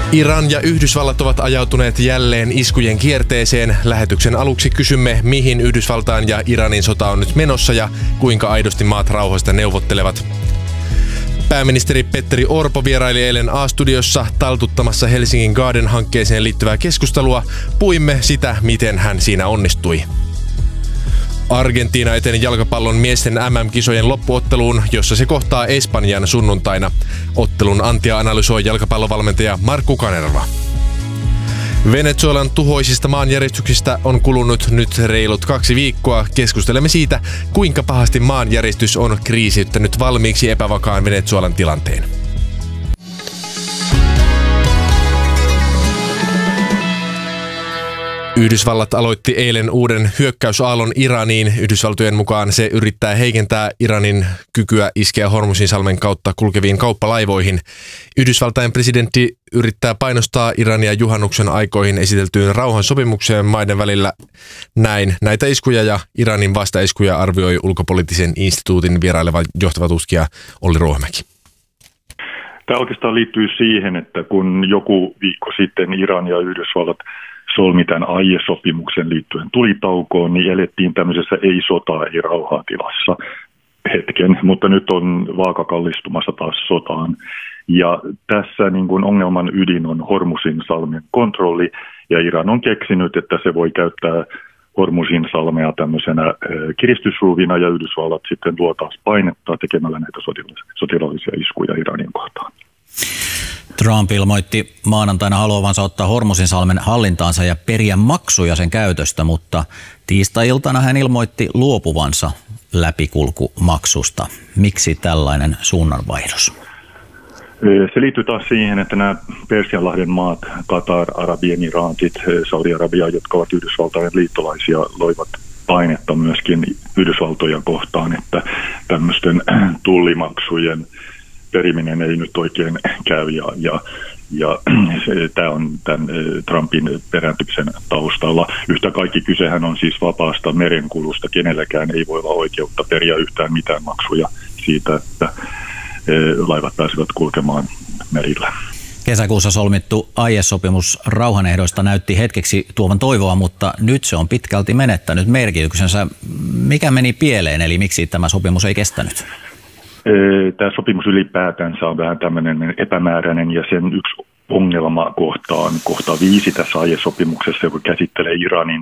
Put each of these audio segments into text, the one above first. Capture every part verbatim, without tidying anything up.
Iran ja Yhdysvallat ovat ajautuneet jälleen iskujen kierteeseen. Lähetyksen aluksi kysymme, mihin Yhdysvaltain ja Iranin sota on nyt menossa ja kuinka aidosti maat rauhasta neuvottelevat. Pääministeri Petteri Orpo vieraili eilen A-studiossa taltuttamassa Helsingin Garden-hankkeeseen liittyvää keskustelua. Puimme sitä, miten hän siinä onnistui. Argentiina eteni jalkapallon miesten M M-kisojen loppuotteluun, jossa se kohtaa Espanjan sunnuntaina. Ottelun antia analysoi jalkapallovalmentaja Markku Kanerva. Venezuelan tuhoisista maanjäristyksistä on kulunut nyt reilut kaksi viikkoa. Keskustelemme siitä, kuinka pahasti maanjäristys on kriisiyttänyt valmiiksi epävakaan Venezuelan tilanteen. Yhdysvallat aloitti eilen uuden hyökkäysaallon Iraniin. Yhdysvaltojen mukaan se yrittää heikentää Iranin kykyä iskeä Hormuzinsalmen kautta kulkeviin kauppalaivoihin. Yhdysvaltain presidentti yrittää painostaa Irania juhannuksen aikoihin esiteltyyn rauhansopimukseen maiden välillä. Näin näitä iskuja ja Iranin vastaiskuja arvioi ulkopoliittisen instituutin vieraileva johtava tutkija Olli Ruohomäki. Tämä oikeastaan liittyy siihen, että kun joku viikko sitten Iran ja Yhdysvallat solmi tämän aiesopimuksen liittyen tulitaukoon, niin elettiin tämmöisessä ei sotaa, ei rauhaa tilassa hetken, mutta nyt on vaaka kallistumassa taas sotaan. Ja tässä niin kuin ongelman ydin on Hormuzinsalmen kontrolli, ja Iran on keksinyt, että se voi käyttää Hormuzinsalmea tämmöisenä kiristysruuvina, ja Yhdysvallat sitten luo taas painetta tekemällä näitä sotilaallisia iskuja Iranin kohtaan. Trump ilmoitti maanantaina haluavansa ottaa Hormuzinsalmen hallintaansa ja periä maksuja sen käytöstä, mutta tiistai-iltana hän ilmoitti luopuvansa läpikulkumaksusta. Miksi tällainen suunnanvaihdos? Se liittyy taas siihen, että nämä Persianlahden maat, Katar, Arabiemiraatit, Saudi-Arabia, jotka ovat Yhdysvaltain liittolaisia, loivat painetta myöskin Yhdysvaltoja kohtaan, että tämmöisten tullimaksujen periminen ei nyt oikein käy, ja, ja, ja tämä on tämän Trumpin perääntymisen taustalla. Yhtä kaikki kysehän on siis vapaasta merenkulusta. Kenelläkään ei voi olla oikeutta periä yhtään mitään maksuja siitä, että laivat pääsevät kulkemaan merillä. Kesäkuussa solmittu aiesopimus rauhanehdoista näytti hetkeksi tuovan toivoa, mutta nyt se on pitkälti menettänyt merkityksensä. Mikä meni pieleen, eli miksi tämä sopimus ei kestänyt? Tämä sopimus ylipäätänsä on vähän tämmöinen epämääräinen, ja sen yksi ongelma kohtaan, kohta viisi tässä aiesopimuksessa, joka käsittelee Iranin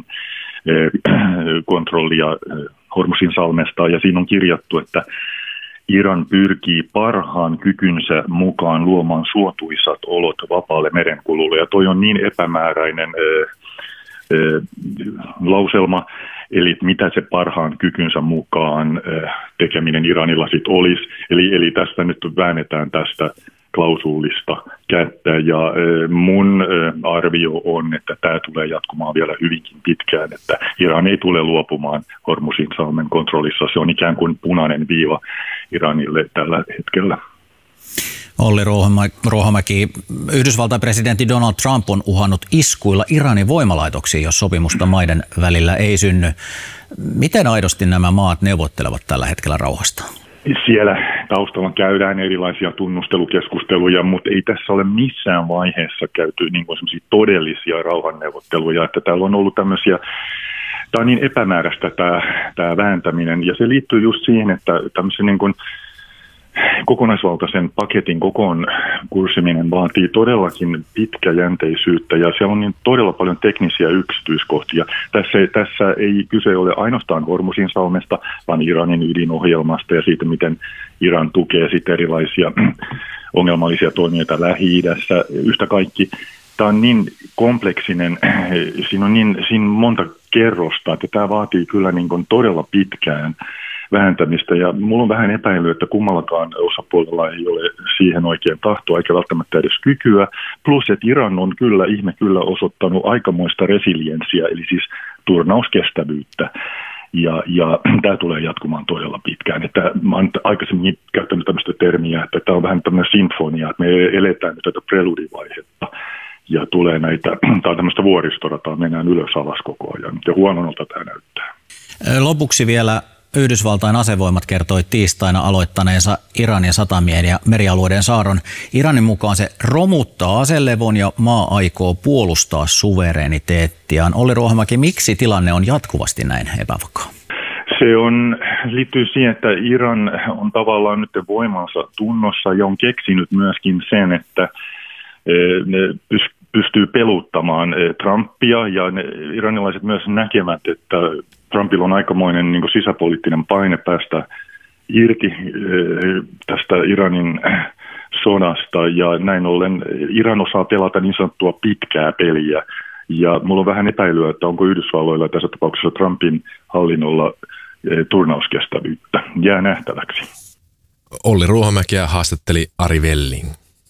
kontrollia Hormuzinsalmesta, ja siinä on kirjattu, että Iran pyrkii parhaan kykynsä mukaan luomaan suotuisat olot vapaalle merenkululle, ja toi on niin epämääräinen ää, ää, lauselma, eli mitä se parhaan kykynsä mukaan tekeminen Iranilla sitten olisi. Eli, eli tästä nyt väännetään tästä klausuulista kättä, ja mun arvio on, että tämä tulee jatkumaan vielä hyvinkin pitkään, että Iran ei tule luopumaan Hormuzinsalmen kontrollissa. Se on ikään kuin punainen viiva Iranille tällä hetkellä. Olli Ruohomäki, Yhdysvaltain presidentti Donald Trump on uhannut iskuilla Iranin voimalaitoksiin, jos sopimusta maiden välillä ei synny. Miten aidosti nämä maat neuvottelevat tällä hetkellä rauhasta? Siellä taustalla käydään erilaisia tunnustelukeskusteluja, mutta ei tässä ole missään vaiheessa käyty niin kuin semmoisia todellisia rauhanneuvotteluja, että täällä on ollut tämmöisiä. Tämä on niin epämääräistä tämä, tämä vääntäminen, ja se liittyy just siihen, että tämmöisen niin kuin kokonaisvaltaisen paketin kokoon kurssiminen vaatii todellakin pitkäjänteisyyttä, ja siellä on niin todella paljon teknisiä yksityiskohtia. Tässä, tässä ei kyse ole ainoastaan Hormuzinsalmesta, vaan Iranin ydinohjelmasta ja siitä, miten Iran tukee sitten erilaisia ongelmallisia toimijoita Lähi-idässä. Yhtä kaikki, tämä on niin kompleksinen, siinä on niin siinä monta kerrosta, että tämä vaatii kyllä niin kuin todella pitkään vähentämistä, ja mulla on vähän epäily, että kummallakaan osapuolella ei ole siihen oikein tahtoa eikä välttämättä edes kykyä, plus että Iran on kyllä, ihme kyllä osoittanut aikamoista resilienssiä, eli siis turnauskestävyyttä, ja, ja tämä tulee jatkumaan todella pitkään. Että mä oon aikaisemmin käyttänyt tämmöistä termiä, että tämä on vähän tämmöinen sinfonia, että me eletään nyt tätä preludivaihetta, ja tulee näitä, tämä on tämmöistä vuoristorataa, mennään ylös alas koko ajan, ja huonolta tämä näyttää. Lopuksi vielä Yhdysvaltain asevoimat kertoi tiistaina aloittaneensa Iranin satamien ja merialueiden saarron. Iranin mukaan se romuttaa aselevon ja maa aikoo puolustaa suvereniteettiaan. Olli Ruohomäki, miksi tilanne on jatkuvasti näin epävakaa? Se on, liittyy siihen, että Iran on tavallaan nyt voimansa tunnossa ja on keksinyt myöskin sen, että ne pystyy peluttamaan Trumpia ja ne iranilaiset myös näkevät, että Trumpilla on aikamoinen niin kuin sisäpoliittinen paine päästä irti tästä Iranin sodasta ja näin ollen Iran osaa pelata niin sanottua pitkää peliä. Ja mulla on vähän epäilyä, että onko Yhdysvalloilla tässä tapauksessa Trumpin hallinnolla turnauskestävyyttä. Jää nähtäväksi. Olli Ruohomäkiä haastatteli Ari Velling.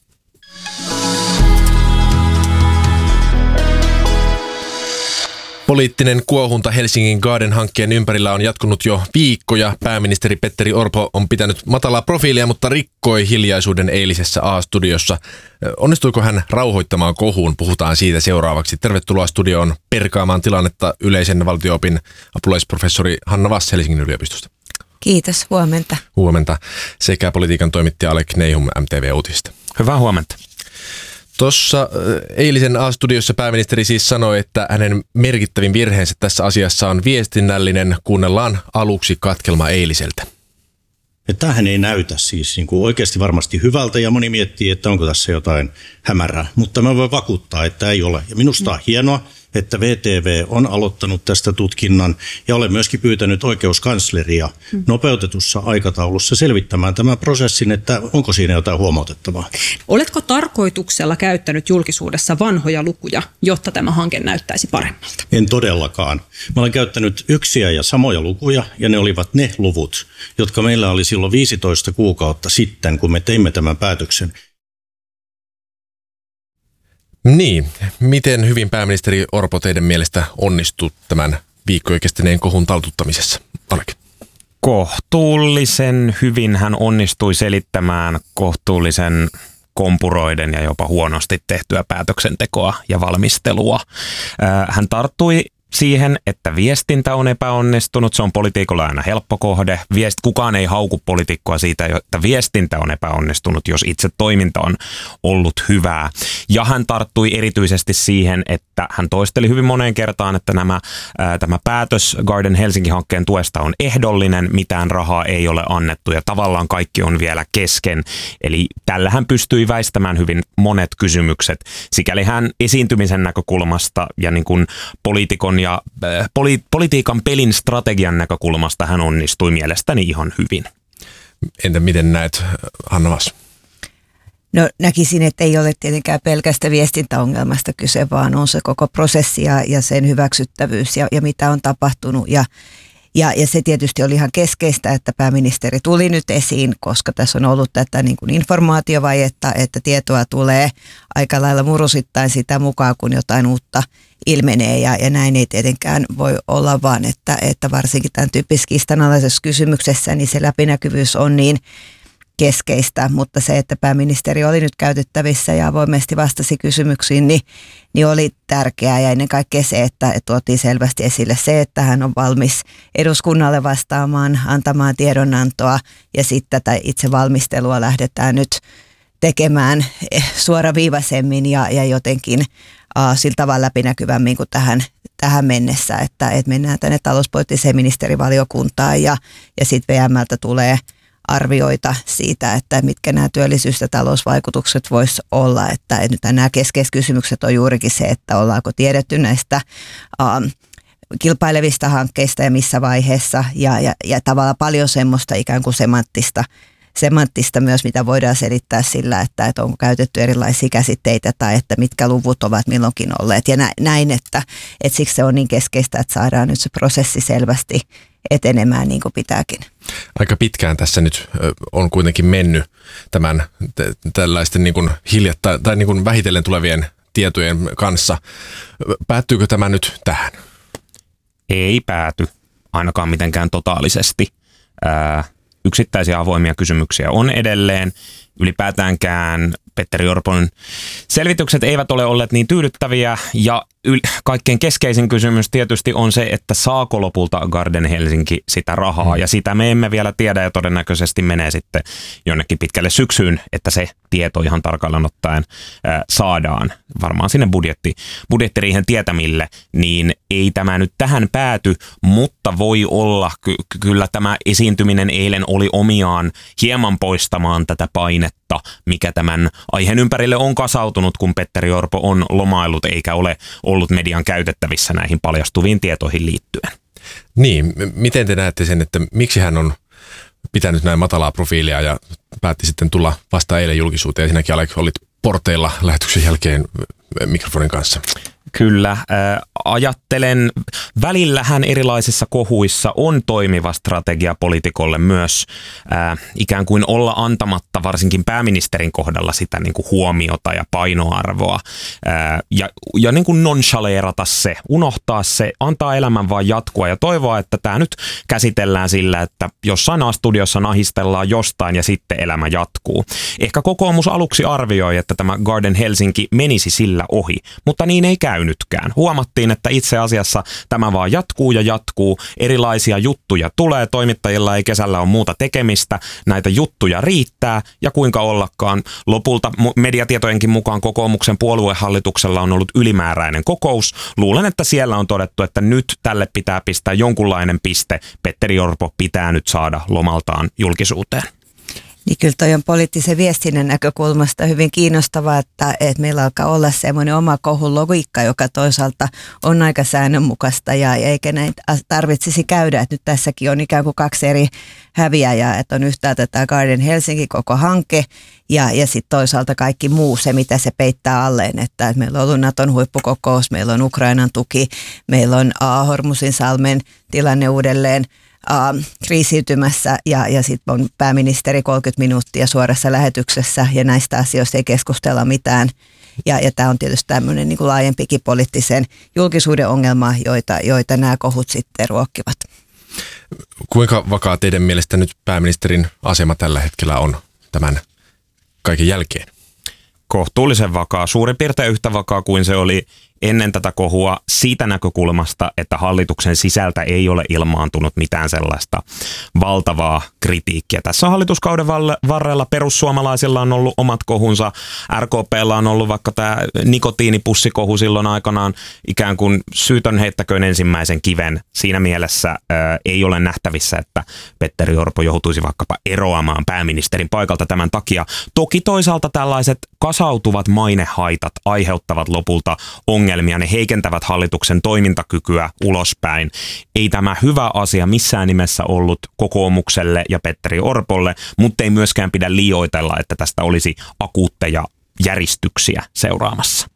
Poliittinen kuohunta Helsingin Garden-hankkeen ympärillä on jatkunut jo viikkoja. Pääministeri Petteri Orpo on pitänyt matalaa profiilia, mutta rikkoi hiljaisuuden eilisessä A-studiossa. Onnistuiko hän rauhoittamaan kohuun? Puhutaan siitä seuraavaksi. Tervetuloa studioon perkaamaan tilannetta yleisen valtio-opin apulaisprofessori Hanna Vass Helsingin yliopistosta. Kiitos, huomenta. Huomenta. Sekä politiikan toimittaja Alek Neihum M T V-uutisista. Hyvää huomenta. Tuossa eilisen A-studiossa pääministeri siis sanoi, että hänen merkittävin virheensä tässä asiassa on viestinnällinen. Kuunnellaan aluksi katkelma eiliseltä. Tämähän ei näytä siis niin kuin oikeasti varmasti hyvältä ja moni miettii, että onko tässä jotain hämärää, mutta mä voin vakuuttaa, että ei ole. Ja minusta on hienoa, että V T V on aloittanut tästä tutkinnan ja olen myöskin pyytänyt oikeuskansleria nopeutetussa aikataulussa selvittämään tämän prosessin, että onko siinä jotain huomautettavaa. Oletko tarkoituksella käyttänyt julkisuudessa vanhoja lukuja, jotta tämä hanke näyttäisi paremmalta? En todellakaan. Mä olen käyttänyt yksiä ja samoja lukuja ja ne olivat ne luvut, jotka meillä oli silloin viisitoista kuukautta sitten, kun me teimme tämän päätöksen. Niin, miten hyvin pääministeri Orpo teidän mielestä onnistui tämän viikkoja kestäneen kohun taltuttamisessa? Alek. Kohtuullisen hyvin hän onnistui selittämään kohtuullisen kompuroiden ja jopa huonosti tehtyä päätöksentekoa ja valmistelua. Hän tarttui siihen, että viestintä on epäonnistunut. Se on poliitikolla aina helppo kohde. Viest, kukaan ei hauku poliitikkoa siitä, että viestintä on epäonnistunut, jos itse toiminta on ollut hyvää. Ja hän tarttui erityisesti siihen, että hän toisteli hyvin moneen kertaan, että nämä, ää, tämä päätös Garden Helsinki-hankkeen tuesta on ehdollinen, mitään rahaa ei ole annettu ja tavallaan kaikki on vielä kesken. Eli tällä hän pystyi väistämään hyvin monet kysymykset. Sikäli hän esiintymisen näkökulmasta ja niin kuin poliitikon ja poli- politiikan pelin strategian näkökulmasta hän onnistui mielestäni ihan hyvin. Entä miten näet, Hanna Vass? No näkisin, että ei ole tietenkään pelkästä viestintäongelmasta kyse, vaan on se koko prosessi ja, ja sen hyväksyttävyys ja, ja mitä on tapahtunut. Ja, ja, ja se tietysti oli ihan keskeistä, että pääministeri tuli nyt esiin, koska tässä on ollut tätä niin kuin informaatiovajetta, että tietoa tulee aika lailla murusittain sitä mukaan, kun jotain uutta ilmenee ja, ja näin ei tietenkään voi olla, vaan että, että varsinkin tämän tyyppisessä kiistanalaisessa kysymyksessä niin se läpinäkyvyys on niin keskeistä, mutta se, että pääministeri oli nyt käytettävissä ja avoimesti vastasi kysymyksiin, niin, niin oli tärkeää ja ennen kaikkea se, että, että tuotiin selvästi esille se, että hän on valmis eduskunnalle vastaamaan, antamaan tiedonantoa ja sitten tätä itse valmistelua lähdetään nyt tekemään suoraviivaisemmin ja, ja jotenkin uh, sillä tavalla läpinäkyvämmin kuin tähän, tähän mennessä, että, että mennään tänne talouspoliittiseen ministerivaliokuntaan ja, ja sitten V M:ltä tulee arvioita siitä, että mitkä nämä työllisyys- ja talousvaikutukset voisi olla, että, että nyt nämä keskeiset kysymykset on juurikin se, että ollaanko tiedetty näistä um, kilpailevista hankkeista ja missä vaiheessa ja, ja, ja tavallaan paljon semmoista ikään kuin semanttista semanttista myös, mitä voidaan selittää sillä, että, että onko käytetty erilaisia käsitteitä tai että mitkä luvut ovat milloinkin olleet. Ja näin, että, että siksi se on niin keskeistä, että saadaan nyt se prosessi selvästi etenemään niin kuin pitääkin. Aika pitkään tässä nyt on kuitenkin mennyt tämän t- tällaisten niin kuin hiljattain tai niin kuin vähitellen tulevien tietojen kanssa. Päättyykö tämä nyt tähän? Ei pääty, ainakaan mitenkään totaalisesti. Ää, Yksittäisiä avoimia kysymyksiä on edelleen ylipäätäänkään Petteri Orpon selvitykset eivät ole olleet niin tyydyttäviä ja yl- kaikkein keskeisin kysymys tietysti on se, että saako lopulta Garden Helsinki sitä rahaa, ja sitä me emme vielä tiedä, ja todennäköisesti menee sitten jonnekin pitkälle syksyyn, että se tieto ihan tarkalleen ottaen ää, saadaan varmaan sinne budjetti, budjettiriihen tietämille, niin ei tämä nyt tähän pääty, mutta voi olla, ky- kyllä tämä esiintyminen eilen oli omiaan hieman poistamaan tätä painetta, mikä tämän aiheen ympärille on kasautunut, kun Petteri Orpo on lomaillut eikä ole ollut median käytettävissä näihin paljastuviin tietoihin liittyen. Niin, miten te näette sen, että miksi hän on pitänyt näin matalaa profiilia ja päätti sitten tulla vasta eilen julkisuuteen, ja sinäkin Alek olit porteilla lähetyksen jälkeen mikrofonin kanssa? Kyllä, äh, ajattelen, välillähän erilaisissa kohuissa on toimiva strategia poliitikolle myös äh, ikään kuin olla antamatta varsinkin pääministerin kohdalla sitä niin kuin huomiota ja painoarvoa äh, ja, ja niin kuin nonchaleerata se, unohtaa se, antaa elämän vaan jatkua ja toivoa, että tämä nyt käsitellään sillä, että jossain A-studiossa nahistellaan jostain ja sitten elämä jatkuu. Ehkä kokoomus aluksi arvioi, että tämä Garden Helsinki menisi sillä ohi, mutta niin ei käy nytkään. Huomattiin, että itse asiassa tämä vaan jatkuu ja jatkuu. Erilaisia juttuja tulee. Toimittajilla ei kesällä ole muuta tekemistä. Näitä juttuja riittää ja kuinka ollakaan. Lopulta mediatietojenkin mukaan kokoomuksen puoluehallituksella on ollut ylimääräinen kokous. Luulen, että siellä on todettu, että nyt tälle pitää pistää jonkunlainen piste. Petteri Orpo pitää nyt saada lomaltaan julkisuuteen. Niin kyllä toi on poliittisen viestinnän näkökulmasta hyvin kiinnostavaa, että, että meillä alkaa olla semmoinen oma kohun logiikka, joka toisaalta on aika säännönmukaista ja eikä näin tarvitsisi käydä, että nyt tässäkin on ikään kuin kaksi eri häviäjää, että on yhtäältä tämä Garden Helsinki koko hanke ja, ja sitten toisaalta kaikki muu se, mitä se peittää alleen, että, että meillä on ollut Naton huippukokous, meillä on Ukrainan tuki, meillä on Hormuzinsalmen tilanne uudelleen Uh, kriisiytymässä ja, ja sitten on pääministeri kolmekymmentä minuuttia suorassa lähetyksessä ja näistä asioista ei keskustella mitään. Ja, ja tämä on tietysti tämmöinen niin kuin laajempikin poliittisen julkisuuden ongelma, joita, joita nämä kohut sitten ruokkivat. Kuinka vakaa teidän mielestä nyt pääministerin asema tällä hetkellä on tämän kaiken jälkeen? Kohtuullisen vakaa, suurin piirtein yhtä vakaa kuin se oli ennen tätä kohua siitä näkökulmasta, että hallituksen sisältä ei ole ilmaantunut mitään sellaista valtavaa kritiikkiä. Tässä hallituskauden varrella perussuomalaisilla on ollut omat kohunsa, R K P:llä on ollut vaikka tämä nikotiinipussikohu silloin aikanaan ikään kuin syytön heittäköön ensimmäisen kiven. Siinä mielessä ää, ei ole nähtävissä, että Petteri Orpo joutuisi vaikkapa eroamaan pääministerin paikalta tämän takia. Toki toisaalta tällaiset kasautuvat mainehaitat aiheuttavat lopulta ongelmia. Ne heikentävät hallituksen toimintakykyä ulospäin. Ei tämä hyvä asia missään nimessä ollut kokoomukselle ja Petteri Orpolle, mutta ei myöskään pidä liioitella, että tästä olisi akuutteja järistyksiä seuraamassa.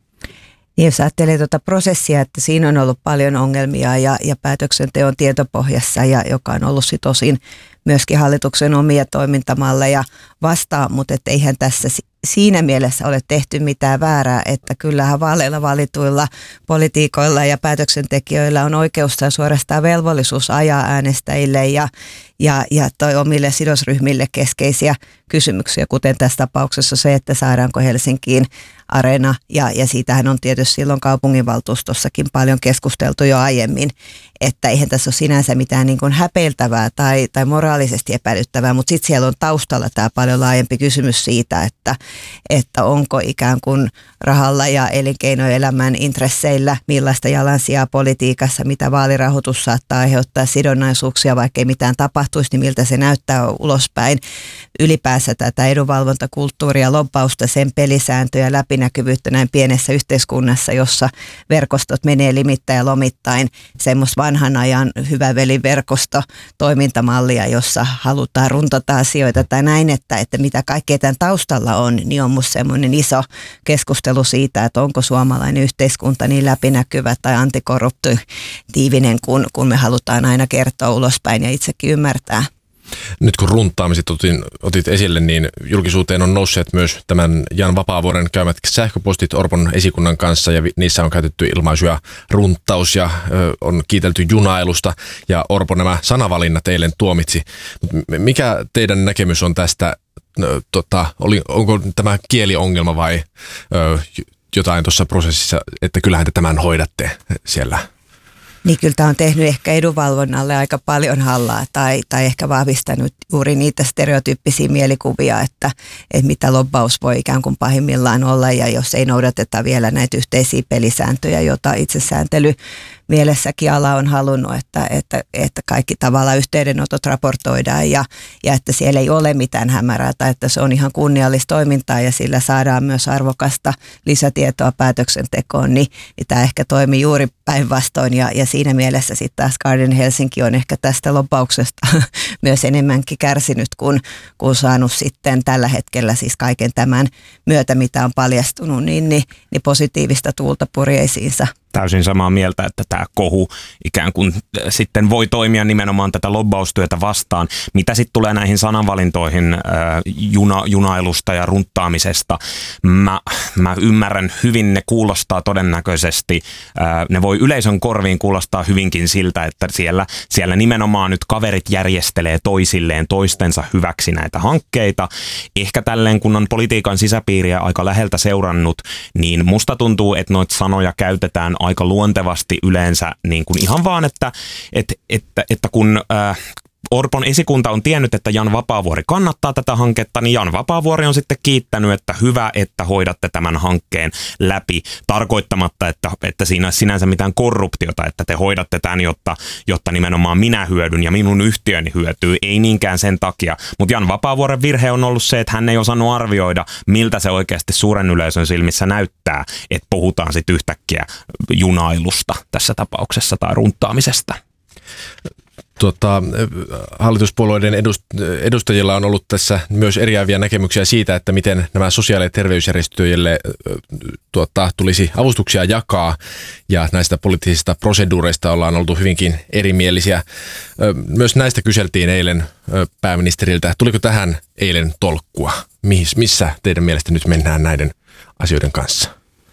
Jos ajattelee tuota prosessia, että siinä on ollut paljon ongelmia ja, ja päätöksenteon tietopohjassa, ja, joka on ollut sit osin myöskin hallituksen omia toimintamalleja vastaan, mutta et eihän tässä siinä mielessä ole tehty mitään väärää, että kyllähän vaaleilla valituilla politiikoilla ja päätöksentekijöillä on oikeus tai suorastaan velvollisuus ajaa äänestäjille ja, ja, ja toi omille sidosryhmille keskeisiä kysymyksiä, kuten tässä tapauksessa se, että saadaanko Helsinkiin areena, ja, ja siitähän on tietysti silloin kaupunginvaltuustossakin paljon keskusteltu jo aiemmin, että eihän tässä ole sinänsä mitään niin kuin häpeiltävää tai, tai moraalisesti epäilyttävää, mutta sitten siellä on taustalla tämä paljon laajempi kysymys siitä, että, että onko ikään kuin rahalla ja elinkeinoelämän intresseillä millaista jalansijaa politiikassa, mitä vaalirahoitus saattaa aiheuttaa sidonnaisuuksia, vaikka ei mitään tapahtuisi, niin miltä se näyttää ulospäin. Ylipäänsä tätä edunvalvontakulttuuria, lobbausta, sen pelisääntöjä, läpinäkyvyyttä näin pienessä yhteiskunnassa, jossa verkostot menee limittäin ja lomittain, semmoista vanhan ajan hyvä veliverkosto toimintamallia, jossa halutaan runtata asioita tai näin, että, että mitä kaikkea tämän taustalla on, niin on musta semmoinen iso keskustelu siitä, että onko suomalainen yhteiskunta niin läpinäkyvä tai antikorruptiivinen, kun, kun me halutaan aina kertoa ulospäin ja itsekin ymmärtää. Nyt kun runtaamiset otin, otit esille, niin julkisuuteen on nousseet myös tämän Jan Vapaavuoren käymät sähköpostit Orpon esikunnan kanssa, ja niissä on käytetty ilmaisuja runttaus ja ö, on kiitelty junailusta, ja Orpo nämä sanavalinnat eilen tuomitsi. Mikä teidän näkemys on tästä tota, oli, onko tämä kieliongelma vai ö, jotain tuossa prosessissa, että kyllähän te tämän hoidatte siellä? Niin kyllä tämä on tehnyt ehkä edunvalvonnalle aika paljon hallaa tai, tai ehkä vahvistanut juuri niitä stereotyyppisiä mielikuvia, että, että mitä lobbaus voi ikään kuin pahimmillaan olla ja jos ei noudateta vielä näitä yhteisiä pelisääntöjä, joita itsesääntely mielessäkin ala on halunnut, että, että, että kaikki tavallaan yhteydenotot raportoidaan ja, ja että siellä ei ole mitään hämärää tai että se on ihan kunniallista toimintaa ja sillä saadaan myös arvokasta lisätietoa päätöksentekoon, niin, niin tämä ehkä toimii juuri päinvastoin ja, ja siinä mielessä sitten taas Guardian Helsinki on ehkä tästä lobbauksesta myös enemmänkin kärsinyt kuin, kuin saanut sitten tällä hetkellä siis kaiken tämän myötä, mitä on paljastunut, niin, niin, niin positiivista tuulta purjeisiinsa. Täysin samaa mieltä, että tämä kohu ikään kuin sitten voi toimia nimenomaan tätä lobbaustyötä vastaan. Mitä sitten tulee näihin sananvalintoihin äh, juna, junailusta ja runttaamisesta, mä, mä ymmärrän hyvin, ne kuulostaa todennäköisesti, äh, ne voi yleisön korviin kuulostaa hyvinkin siltä, että siellä, siellä nimenomaan nyt kaverit järjestelee toisilleen toistensa hyväksi näitä hankkeita. Ehkä tälleen, kun on politiikan sisäpiiriä aika läheltä seurannut, niin musta tuntuu, että noita sanoja käytetään aika luontevasti yleensä niin kuin ihan vaan, että, että, että, että kun äh, Orpon esikunta on tiennyt, että Jan Vapaavuori kannattaa tätä hanketta, niin Jan Vapaavuori on sitten kiittänyt, että hyvä, että hoidatte tämän hankkeen läpi, tarkoittamatta, että, että siinä olisi sinänsä mitään korruptiota, että te hoidatte tämän, jotta, jotta nimenomaan minä hyödyn ja minun yhtiöni hyötyy, ei niinkään sen takia. Mutta Jan Vapaavuoren virhe on ollut se, että hän ei osannut arvioida, miltä se oikeasti suuren yleisön silmissä näyttää, että puhutaan sitten yhtäkkiä junailusta tässä tapauksessa tai runttaamisesta. Tuota, hallituspuolueiden edustajilla on ollut tässä myös eriäviä näkemyksiä siitä, että miten nämä sosiaali- ja terveysjärjestöille tuota, tulisi avustuksia jakaa, ja näistä poliittisista proseduureista ollaan oltu hyvinkin erimielisiä. Myös näistä kyseltiin eilen pääministeriltä. Tuliko tähän eilen tolkkua? Missä teidän mielestä nyt mennään näiden asioiden kanssa?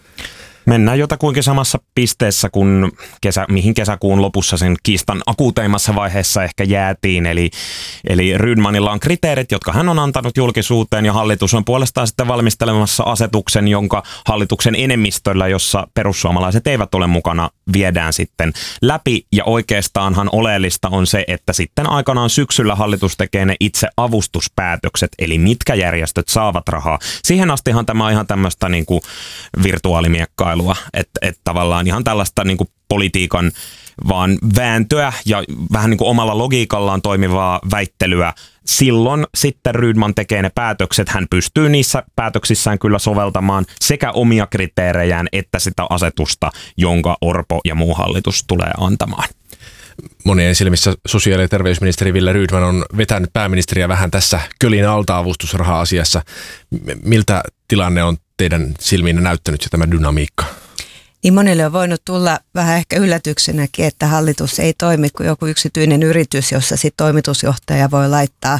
Mennään jotakuinkin samassa pisteessä kuin kesä, mihin kesäkuun lopussa sen kiistan akuuteimmassa vaiheessa ehkä jäätiin. Eli, eli Rydmanilla on kriteerit, jotka hän on antanut julkisuuteen, ja hallitus on puolestaan sitten valmistelemassa asetuksen, jonka hallituksen enemmistöllä, jossa perussuomalaiset eivät ole mukana, viedään sitten läpi. Ja oikeastaanhan oleellista on se, että sitten aikanaan syksyllä hallitus tekee ne itse avustuspäätökset, eli mitkä järjestöt saavat rahaa. Siihen astihan tämä on ihan tämmöistä niin kuin virtuaalimiekkailua. Että et tavallaan ihan tällaista niin kuin politiikan vaan vääntöä ja vähän niin kuin omalla logiikallaan toimivaa väittelyä. Silloin sitten Rydman tekee ne päätökset. Hän pystyy niissä päätöksissään kyllä soveltamaan sekä omia kriteerejään että sitä asetusta, jonka Orpo ja muu hallitus tulee antamaan. Monien silmissä sosiaali- ja terveysministeri Wille Rydman on vetänyt pääministeriä vähän tässä kölin alta avustusraha-asiassa. Miltä tilanne on teidän silmiinne näyttänyt ja tämä dynamiikka? Niin monelle on voinut tulla vähän ehkä yllätyksenäkin, että hallitus ei toimi kuin joku yksityinen yritys, jossa sitten toimitusjohtaja voi laittaa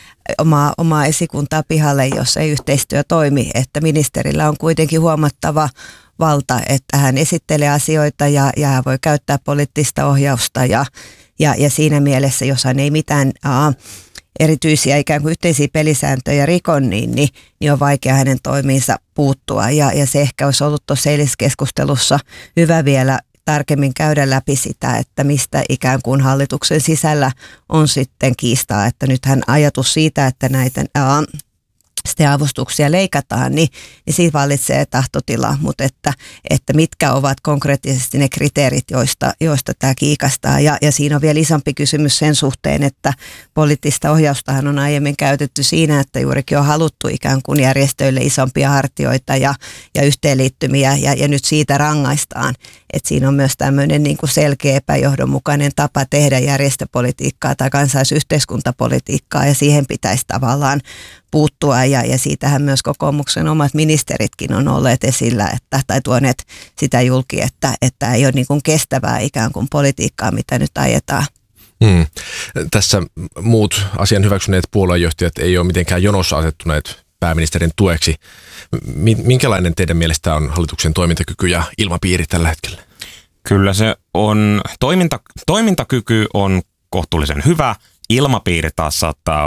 omaa, omaa esikuntaa pihalle, jos ei yhteistyö toimi. Että ministerillä on kuitenkin huomattava valta, että hän esittelee asioita ja, ja hän voi käyttää poliittista ohjausta ja, ja, ja siinä mielessä, jos hän ei mitään aa, erityisiä ikään kuin yhteisiä pelisääntöjä rikon, niin, niin, niin on vaikea hänen toimiinsa puuttua. Ja, ja se ehkä olisi ollut tuossa eilisessä keskustelussa hyvä vielä tarkemmin käydä läpi sitä, että mistä ikään kuin hallituksen sisällä on sitten kiistaa. Että nythän ajatus siitä, että näitä ää, sitten avustuksia leikataan, niin, niin siitä vallitsee tahtotila, mutta että, että mitkä ovat konkreettisesti ne kriteerit, joista, joista tämä kiikastaa. Ja, ja siinä on vielä isompi kysymys sen suhteen, että poliittista ohjaustahan on aiemmin käytetty siinä, että juurikin on haluttu ikään kuin järjestöille isompia hartioita ja, ja yhteenliittymiä, ja, ja nyt siitä rangaistaan. Että siinä on myös tämmöinen niin kuin selkeä epäjohdonmukainen tapa tehdä järjestöpolitiikkaa tai kansalaisyhteiskuntapolitiikkaa, ja siihen pitäisi tavallaan puuttua, ja, ja siitähän myös kokoomuksen omat ministeritkin on olleet esillä, että, tai tuoneet sitä julki, että, että ei ole niin kuin kestävää ikään kuin politiikkaa, mitä nyt ajetaan. Hmm. Tässä muut asian hyväksyneet puoluejohtajat ei ole mitenkään jonossa asettuneet pääministerin tueksi. Minkälainen teidän mielestä on hallituksen toimintakyky ja ilmapiiri tällä hetkellä? Kyllä se on, toiminta, toimintakyky on kohtuullisen hyvä. Ilmapiiri taas saattaa olla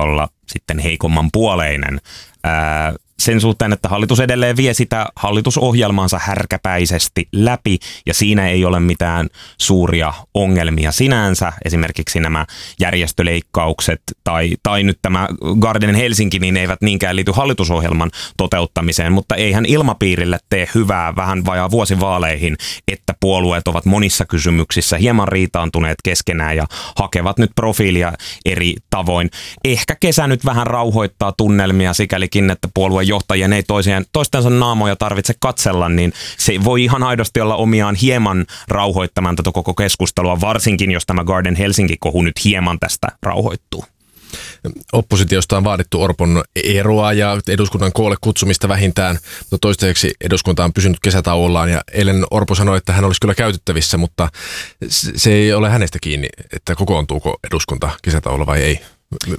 sitten heikomman puoleinen. Ää, sen suhteen, että hallitus edelleen vie sitä hallitusohjelmaansa härkäpäisesti läpi ja siinä ei ole mitään suuria ongelmia sinänsä. Esimerkiksi nämä järjestöleikkaukset tai, tai nyt tämä Garden Helsinki, niin eivät niinkään liity hallitusohjelman toteuttamiseen, mutta eihän ilmapiirille tee hyvää vähän vajaa vuosivaaleihin, että puolueet ovat monissa kysymyksissä hieman riitaantuneet keskenään ja hakevat nyt profiilia eri tavoin. Ehkä kesä nyt vähän rauhoittaa tunnelmia sikälikin, että puolueen johtajien ei toisiaan, toistensa naamoja tarvitse katsella, niin se voi ihan aidosti olla omiaan hieman rauhoittamaan tätä koko keskustelua, varsinkin jos tämä Garden Helsinki-kohu nyt hieman tästä rauhoittuu. Oppositiosta on vaadittu Orpon eroa ja eduskunnan koolle kutsumista vähintään, mutta toistaiseksi eduskunta on pysynyt kesätauollaan ja eilen Orpo sanoi, että hän olisi kyllä käytettävissä, mutta se ei ole hänestä kiinni, että kokoontuuko eduskunta kesätauolla vai ei.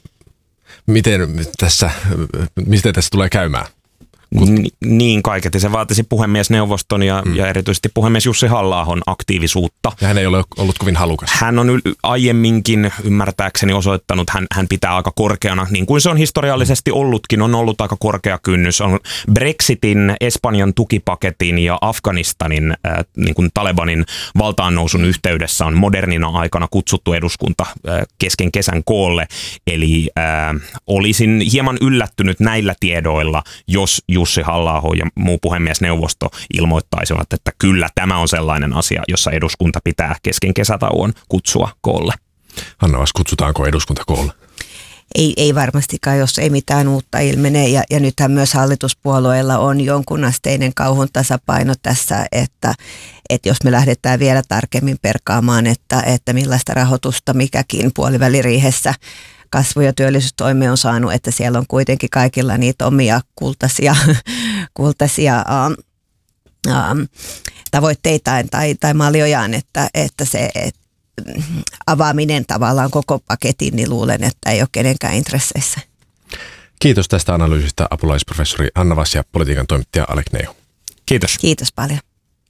Miten tässä, miten tässä tulee käymään? Ni, niin kaiketi. Se vaatisi puhemiesneuvoston ja, hmm. ja erityisesti puhemies Jussi Halla-ahon aktiivisuutta. Ja hän ei ole ollut kovin halukas. Hän on yl- aiemminkin ymmärtääkseni osoittanut, hän, hän pitää aika korkeana, niin kuin se on historiallisesti ollutkin, on ollut aika korkea kynnys. On Brexitin, Espanjan tukipaketin ja Afganistanin, äh, niin kuin Talebanin valtaannousun yhteydessä on modernina aikana kutsuttu eduskunta äh, kesken kesän koolle. Eli äh, olisin hieman yllättynyt näillä tiedoilla, jos Jussi Halla-aho ja muu puhemiesneuvosto ilmoittaisivat, että kyllä tämä on sellainen asia, jossa eduskunta pitää kesken kesätauon kutsua koolle. Hanna-Vas, kutsutaanko eduskunta koolle? Ei, ei varmastikaan, jos ei mitään uutta ilmene. Ja, ja nythän myös hallituspuolueilla on jonkunasteinen kauhun tasapaino tässä, että, että jos me lähdetään vielä tarkemmin perkaamaan, että, että millaista rahoitusta mikäkin puoliväliriihessä kasvu- ja työllisyystoimi on saanut, että siellä on kuitenkin kaikilla niitä omia kultaisia, kultaisia ähm, ähm, tavoitteitaan tai, tai maljojaan, että, että se et, avaaminen tavallaan koko paketin, niin luulen, että ei ole kenenkään intresseissä. Kiitos tästä analyysistä apulaisprofessori Hanna-Vas ja politiikan toimittaja Alek Neijo. Kiitos. Kiitos paljon.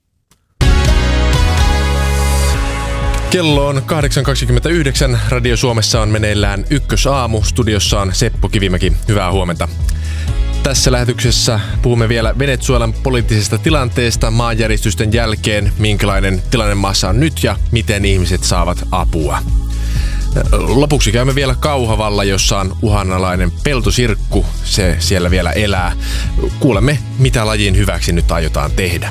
Kello on kahdeksan kaksikymmentäyhdeksän. Radio Suomessa on meneillään Ykkösaamu. Studiossa on Seppo Kivimäki. Hyvää huomenta. Tässä lähetyksessä puhumme vielä Venezuelan poliittisesta tilanteesta maanjäristysten jälkeen, minkälainen tilanne maassa on nyt ja miten ihmiset saavat apua. Lopuksi käymme vielä Kauhavalla, jossa on uhanalainen peltosirkku. Se siellä vielä elää. Kuulemme, mitä lajin hyväksi nyt aiotaan tehdä.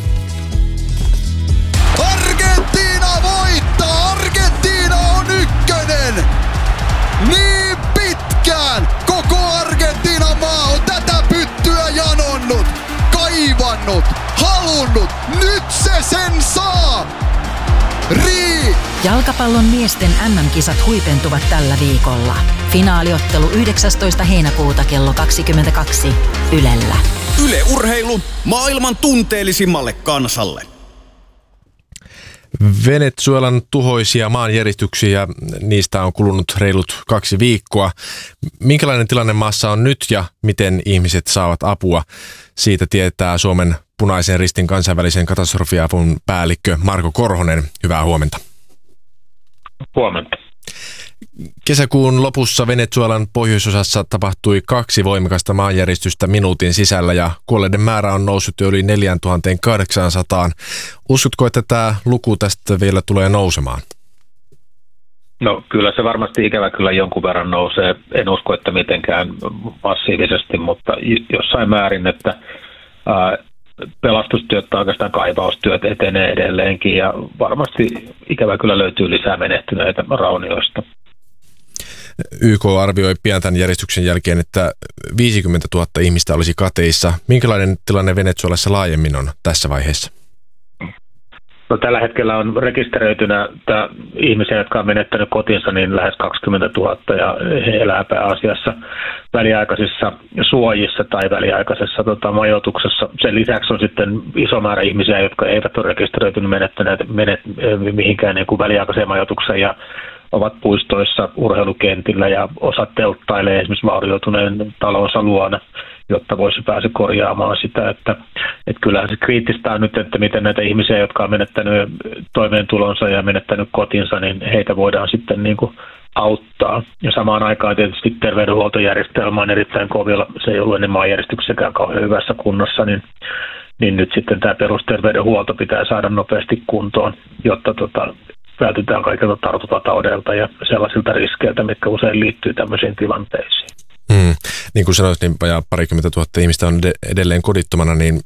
Argentiina voittaa! Argentiina on ykkönen! Niin pitkään koko Argentiinan maa on tätä pyttyä janonnut, kaivannut, halunnut. Nyt se sen saa! Rii! Jalkapallon miesten äm äm-kisat huipentuvat tällä viikolla. Finaaliottelu yhdeksästoista heinäkuuta kello kaksikymmentäkaksi Ylellä. Yle Urheilu maailman tunteellisimmalle kansalle. Venezuelan tuhoisia maanjäristyksiä, niistä on kulunut reilut kaksi viikkoa. Minkälainen tilanne maassa on nyt ja miten ihmiset saavat apua? Siitä tietää Suomen Punaisen Ristin kansainvälisen katastrofiavun päällikkö Marko Korhonen. Hyvää huomenta. Huomenta. Kesäkuun lopussa Venezuelan pohjoisosassa tapahtui kaksi voimakasta maanjäristystä minuutin sisällä ja kuolleiden määrä on noussut jo yli neljätuhattakahdeksansataa. Uskotko, että tämä luku tästä vielä tulee nousemaan? No kyllä se varmasti ikävä kyllä jonkun verran nousee. En usko, että mitenkään massiivisesti, mutta jossain määrin, että ää, pelastustyöt tai oikeastaan kaivaustyöt etenee edelleenkin ja varmasti ikävä kyllä löytyy lisää menehtyneitä raunioista. Y K arvioi pian tämän järjestyksen jälkeen, että viisikymmentätuhatta ihmistä olisi kateissa. Minkälainen tilanne Venezuelassa laajemmin on tässä vaiheessa? No, tällä hetkellä on rekisteröitynä ihmisiä, jotka on menettänyt kotinsa, niin lähes kaksikymmentätuhatta ja he elää pääasiassa väliaikaisissa suojissa tai väliaikaisessa tota, majoituksessa. Sen lisäksi on sitten iso määrä ihmisiä, jotka eivät ole rekisteröitynyt menettäneet menet, mihinkään niin kuin väliaikaiseen majoitukseen ja ovat puistoissa, urheilukentillä ja osa telttailee esimerkiksi vaurioituneen talonsa luona. jotta voisi pääse korjaamaan sitä, että, että kyllähän se kriittistä on nyt, että miten näitä ihmisiä, jotka on menettänyt toimeentulonsa ja menettänyt kotinsa, niin heitä voidaan sitten niin kuin auttaa. Ja samaan aikaan tietysti terveydenhuoltojärjestelmä on erittäin kovilla, se ei ollut ennen maanjärjestyksessäkään kauhean hyvässä kunnossa, niin, niin nyt sitten tämä perusterveydenhuolto pitää saada nopeasti kuntoon, jotta tota, vältytään kaikilta tartuntataudeilta ja sellaisilta riskeiltä, mitkä usein liittyy tämmöisiin tilanteisiin. Hmm. Niin kuin sanoit, niin vajaa parikymmentä tuhatta ihmistä on edelleen kodittomana, niin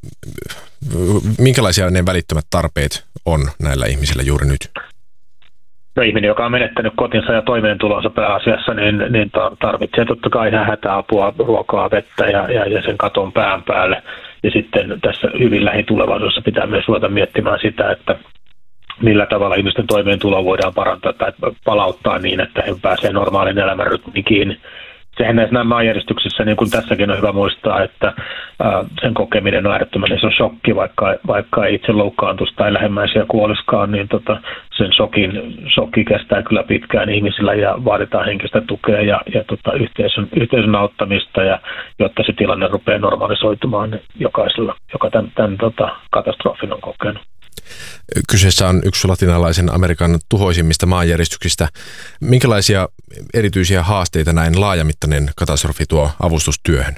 minkälaisia ne välittömät tarpeet on näillä ihmisillä juuri nyt? No, ihminen, joka on menettänyt kotinsa ja toimeentulonsa pääasiassa, niin, niin tarvitsee totta kai ihan hätäapua, ruokaa, vettä ja, ja, ja sen katon pään päälle. Ja sitten tässä hyvin lähitulevaisuudessa pitää myös ruveta miettimään sitä, että millä tavalla ihmisten toimeentuloa voidaan parantaa tai palauttaa niin, että he pääsevät normaalin elämän rytmiin kiinni. Sehän näissä maanjärjestyksissä, niin kuin tässäkin on hyvä muistaa, että ää, sen kokeminen on äärettömän iso shokki, vaikka, vaikka ei itse loukkaantuisi tai lähemmäisiä kuoliskaan, niin tota, sen shokin, shokki kestää kyllä pitkään ihmisillä ja vaaditaan henkistä tukea ja, ja tota, yhteisön, yhteisön auttamista, ja, jotta se tilanne rupeaa normalisoitumaan jokaisella, joka tämän, tämän tota, katastrofin on kokenut. Kyseessä on yksi latinalaisen Amerikan tuhoisimmista maanjäristyksistä. Minkälaisia erityisiä haasteita näin laajamittainen katastrofi tuo avustustyöhön?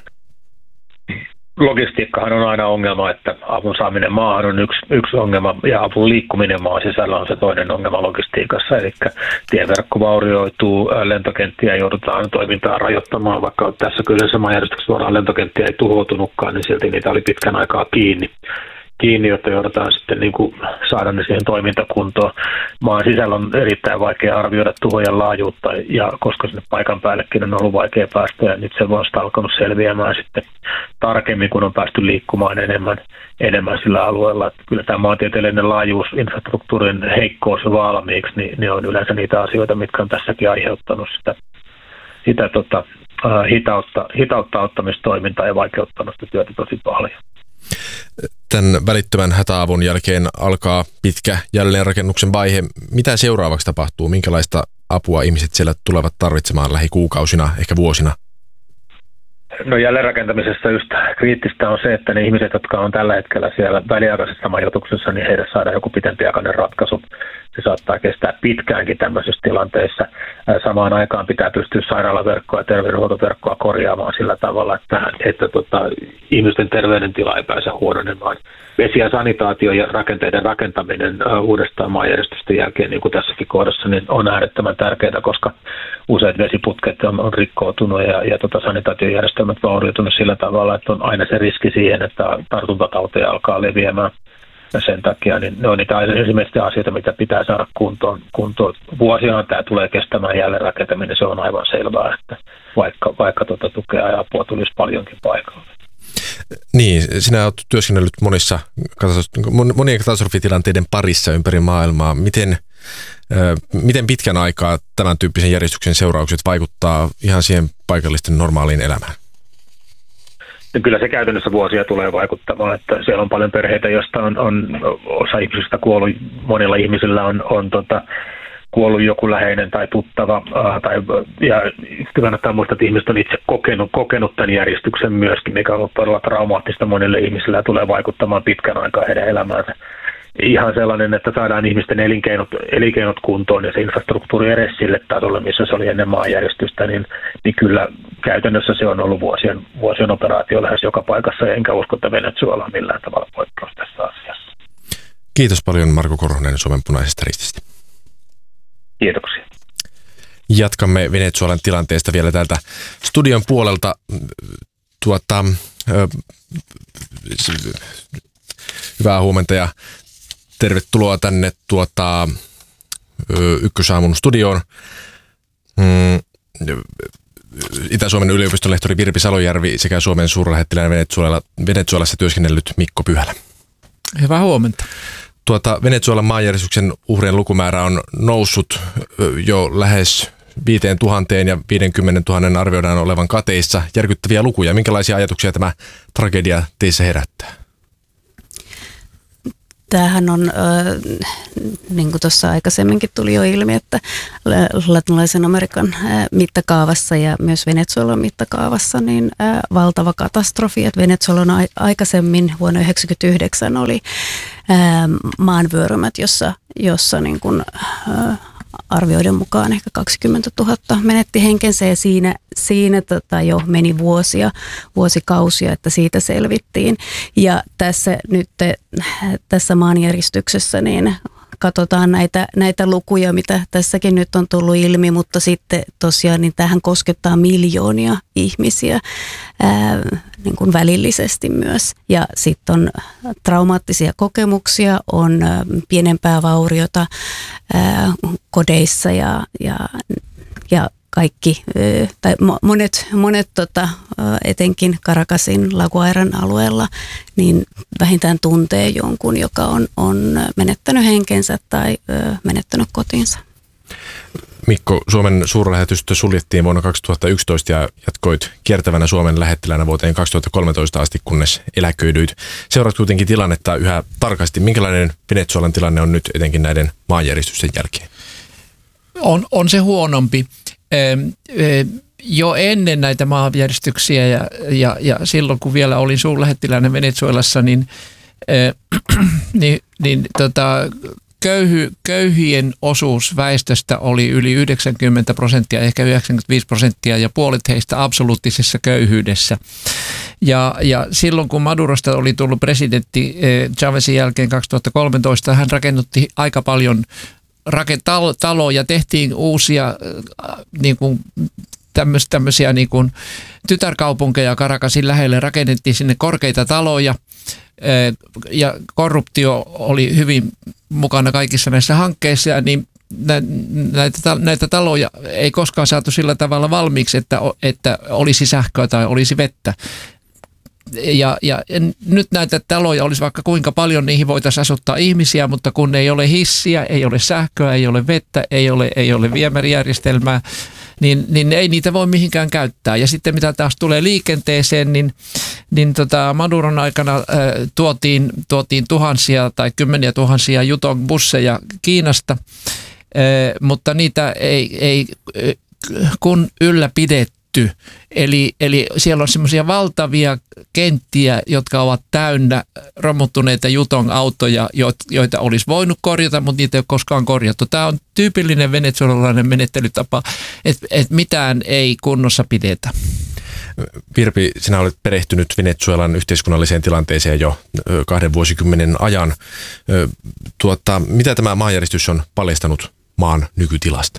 Logistiikkahan on aina ongelma, että avun saaminen maahan on yksi, yksi ongelma ja avun liikkuminen maan sisällä on se toinen ongelma logistiikassa. Eli tieverkko vaurioituu, lentokenttiä joudutaan toimintaa rajoittamaan, vaikka tässä kyseisessä maanjäristyksessä suoraan lentokenttiä ei tuhoutunutkaan, niin silti niitä oli pitkän aikaa kiinni. kiinni, jotta joudutaan sitten niin kuin saada ne siihen toimintakuntoon. Maan sisällä on erittäin vaikea arvioida tuhojen laajuutta, ja koska sinne paikan päällekin on ollut vaikea päästä, ja nyt se on vasta alkanut selviämään sitten tarkemmin, kun on päästy liikkumaan enemmän, enemmän sillä alueella. Että kyllä tämä maantieteellinen laajuus, infrastruktuurin heikkous valmiiksi, niin ne on yleensä niitä asioita, mitkä on tässäkin aiheuttanut sitä, sitä tota, hitautta, hitautta auttamistoimintaa ja vaikeuttanut sitä työtä tosi paljon. Tämän välittömän hätäavun jälkeen alkaa pitkä jälleenrakennuksen vaihe. Mitä seuraavaksi tapahtuu? Minkälaista apua ihmiset siellä tulevat tarvitsemaan lähikuukausina, ehkä vuosina? No, jälleenrakentamisessa just kriittistä on se, että ne ihmiset, jotka on tällä hetkellä siellä väliaikaisessa majoituksessa, niin heille saadaan joku pitempiaikainen ratkaisu. Se saattaa kestää pitkäänkin tämmöisissä tilanteissa. Samaan aikaan pitää pystyä sairaalaverkkoa ja terveydenhuoltoverkkoa korjaamaan sillä tavalla, että, että tota, ihmisten terveydentila ei pääse huononemaan. Vesi- ja sanitaatio ja rakenteiden rakentaminen uudestaan maanjärjestysten jälkeen, niin kuin tässäkin kohdassa, niin on äärettömän tärkeää, koska useat vesiputket on, on rikkoutunut ja, ja tota, sanitaatiojärjestelmät vaurioitunut sillä tavalla, että on aina se riski siihen, että tartuntatauteja alkaa leviämään. Ja sen takia niin ne on niitä ensimmäisiä asioita, mitä pitää saada kuntoon. kuntoon. Vuosiaan tämä tulee kestämään jälleenrakentaminen, se on aivan selvää, että vaikka, vaikka tuota tukea ja apua tulisi paljonkin paikalle. Niin, sinä olet työskennellyt monissa, monien katastrofitilanteiden parissa ympäri maailmaa. Miten, miten pitkän aikaa tämän tyyppisen järjestyksen seuraukset vaikuttaa ihan siihen paikallisten normaaliin elämään? Ja kyllä se käytännössä vuosia tulee vaikuttamaan, että siellä on paljon perheitä, joista on, on osa ihmisistä kuollut, monilla ihmisillä on, on tota, kuollut joku läheinen tai tuttava, ää, tai, ja kannattaa muistaa, että ihmiset on itse kokenut, kokenut tämän järjestyksen myöskin, mikä on ollut todella traumaattista monille ihmisille ja tulee vaikuttamaan pitkän aikaa heidän elämäänsä. Ihan sellainen, että saadaan ihmisten elinkeinot, elinkeinot kuntoon ja se infrastruktuuri edes sille tasolle, missä se oli ennen maanjärjestystä, niin, niin kyllä käytännössä se on ollut vuosien, vuosien operaatio lähes joka paikassa, enkä usko, että Venezuela on millään tavalla poikkeus tässä asiassa. Kiitos paljon Marko Korhonen Suomen Punaisesta Rististä. Kiitoksia. Jatkamme Venezuelan tilanteesta vielä täältä studion puolelta. Tuota, ö, hyvää huomenta ja tervetuloa tänne tuota, Ykkösaamun studioon. Mm, Itä-Suomen yliopiston lehtori Virpi Salojärvi sekä Suomen suurlähettilään Venezuela, Venezuelassa työskennellyt Mikko Pyhälä. Hyvää huomenta. Tuota, Venezuelan maanjärjestyksen uhrien lukumäärä on noussut jo lähes viiteen tuhanteen ja viidenkymmenen tuhannen arvioidaan olevan kateissa. Järkyttäviä lukuja. Minkälaisia ajatuksia tämä tragedia teissä herättää? tämähän on, äh, niin kuin tuossa aikaisemminkin tuli jo ilmi, että latinalaisen Amerikan äh, mittakaavassa ja myös Venezuelan mittakaavassa niin äh, valtava katastrofi. Että Venezuelan a- aikaisemmin vuonna yhdeksänkymmentäyhdeksän oli äh, maanvyörymät, jossa, jossa niin kuin, äh, arvioiden mukaan ehkä kaksikymmentätuhatta menetti henkensä ja siinä, siinä tota jo meni vuosia, vuosikausia, että siitä selvittiin. Ja tässä nyt tässä maanjäristyksessä niin katsotaan näitä, näitä lukuja, mitä tässäkin nyt on tullut ilmi, mutta sitten tosiaan niin tähän koskettaa miljoonia ihmisiä ää, niin kuin välillisesti myös. Ja sitten on traumaattisia kokemuksia, on ä, pienempää vauriota ää, kodeissa ja, ja, ja kaikki, tai monet, monet tota, etenkin Caracasin, La Guairan alueella, niin vähintään tuntee jonkun, joka on, on menettänyt henkensä tai menettänyt kotinsa. Mikko, Suomen suurlähetystö suljettiin vuonna kaksituhattayksitoista ja jatkoit kiertävänä Suomen lähettilänä vuoteen kaksituhattakolmetoista asti, kunnes eläköidyit. Seuraat kuitenkin tilannetta yhä tarkasti. Minkälainen Venezuelan tilanne on nyt etenkin näiden maanjäristysten jälkeen? On, on se huonompi. Jo ennen näitä maanjäristyksiä ja, ja, ja silloin kun vielä olin suurlähettiläänä Venezuelassa, niin, äh, niin, niin tota, köyhy, köyhien osuus väestöstä oli yli yhdeksänkymmentä prosenttia, ehkä yhdeksänkymmentäviisi prosenttia ja puolet heistä absoluuttisessa köyhyydessä. Ja, ja silloin kun Madurosta oli tullut presidentti äh, Chávezin jälkeen kaksituhattakolmetoista, hän rakennutti aika paljon taloja, tehtiin uusia äh, niin kuin tämmöisiä, tämmöisiä niin kuin tytärkaupunkeja Caracasin lähelle, rakennettiin sinne korkeita taloja äh, ja korruptio oli hyvin mukana kaikissa näissä hankkeissa, niin nä, näitä, näitä taloja ei koskaan saatu sillä tavalla valmiiksi, että, että olisi sähköä tai olisi vettä. Ja, ja nyt näitä taloja olisi vaikka kuinka paljon, niihin voitaisiin asuttaa ihmisiä, mutta kun ei ole hissiä, ei ole sähköä, ei ole vettä, ei ole, ei ole viemärijärjestelmää, niin, niin ei niitä voi mihinkään käyttää. Ja sitten mitä taas tulee liikenteeseen, niin, niin tota Maduron aikana äh, tuotiin, tuotiin tuhansia tai kymmeniä tuhansia Yutong-busseja Kiinasta, äh, mutta niitä ei, ei kun ylläpidetty. Eli, eli siellä on semmoisia valtavia kenttiä, jotka ovat täynnä romuttuneita Yutong-autoja, joita olisi voinut korjata, mutta niitä ei ole koskaan korjattu. Tämä on tyypillinen venezuelalainen menettelytapa, että et mitään ei kunnossa pidetä. Virpi, sinä olet perehtynyt Venezuelan yhteiskunnalliseen tilanteeseen jo kahden vuosikymmenen ajan. Tuota, mitä tämä maanjäristys on paljastanut maan nykytilasta?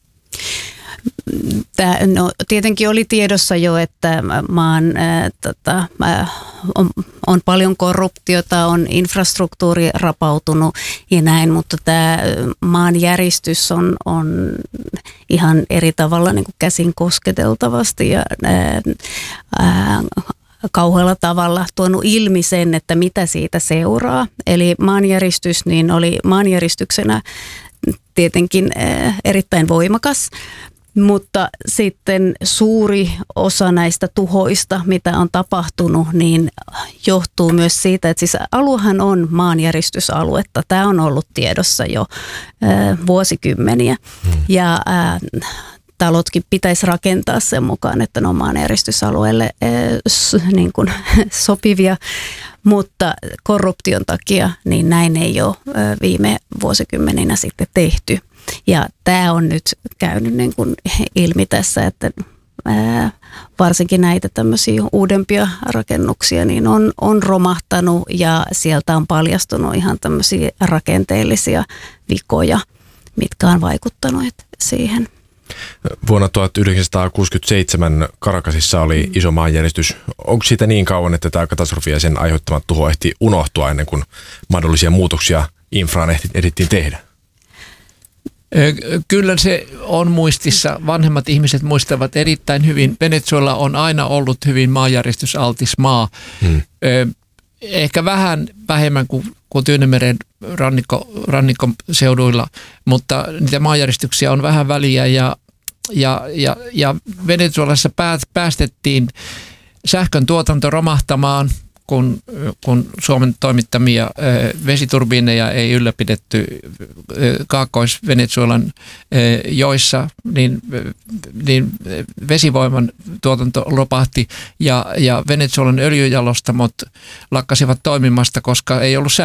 Tämä, no, tietenkin oli tiedossa jo, että maan ää, tota, ää, on, on paljon korruptiota, on infrastruktuuri rapautunut ja näin, mutta tämä maanjäristys on, on ihan eri tavalla niin kuin käsin kosketeltavasti ja ää, ää, kauhealla tavalla tuonut ilmi sen, että mitä siitä seuraa. Eli maanjäristys niin oli maanjäristyksenä tietenkin ää, erittäin voimakas. Mutta sitten suuri osa näistä tuhoista, mitä on tapahtunut, niin johtuu myös siitä, että siis aluehan on maanjäristysaluetta. Tämä on ollut tiedossa jo äh, vuosikymmeniä ja äh, talotkin pitäisi rakentaa sen mukaan, että ne on maanjäristysalueelle äh, niin kuin, sopivia. Mutta korruption takia niin näin ei ole äh, viime vuosikymmeninä sitten tehty. Ja tämä on nyt käynyt niin kuin ilmi tässä, että ää, varsinkin näitä tämmöisiä uudempia rakennuksia niin on, on romahtanut ja sieltä on paljastunut ihan tämmöisiä rakenteellisia vikoja, mitkä on vaikuttanut siihen. Vuonna tuhatyhdeksänsataakuusikymmentäseitsemän Caracasissa oli iso maanjäristys. Onko siitä niin kauan, että tämä katastrofi ja sen aiheuttamat tuho ehti unohtua ennen kuin mahdollisia muutoksia infraan ehdittiin tehdä? Kyllä se on muistissa. Vanhemmat ihmiset muistavat erittäin hyvin. Venezuela on aina ollut hyvin maanjäristysaltis maa. Hmm. Ehkä vähän vähemmän kuin, kuin Tyynemeren rannikko, rannikkoseuduilla, mutta niitä maanjäristyksiä on vähän väliä ja, ja, ja, ja Venezuelassa päästettiin sähkön tuotanto romahtamaan, kun, kun Suomen toimittamia vesiturbiineja ei ylläpidetty Kaakkois-Venezuelan joissa, niin, niin vesivoiman tuotanto lopahti ja, ja Venezuelan öljyjalostamot lakkasivat toimimasta, koska ei ollut